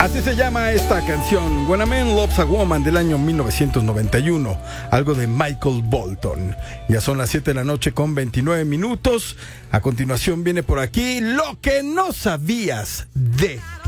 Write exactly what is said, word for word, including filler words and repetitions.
Así se llama esta canción, When a Man Loves a Woman, del año mil novecientos noventa y uno, algo de Michael Bolton. Ya son las siete de la noche con veintinueve minutos. A continuación viene por aquí lo que no sabías de...